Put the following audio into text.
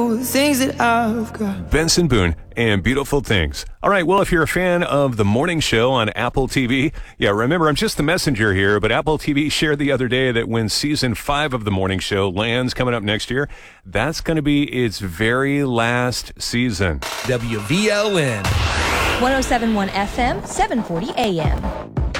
know the things that I've got. Benson Boone and Beautiful Things. All right, well, if you're a fan of the morning show on Apple TV, remember, I'm just the messenger here, but Apple TV shared the other day that when season 5 of the morning show lands coming up next year, that's going to be its very last season. WVLN. 107.1 FM, 740 AM.